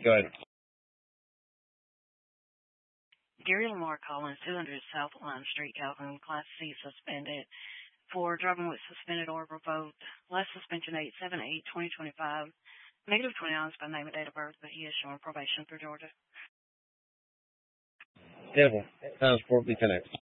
Go ahead. Gary Lamar Collins, 200 South Lime Street, Calhoun, Class C, suspended for driving with suspended or revoked. Last suspension date 7/8/2025. Negative 29 by name and date of birth, but he is showing probation for Georgia. Beautiful. Times 4 be 10X.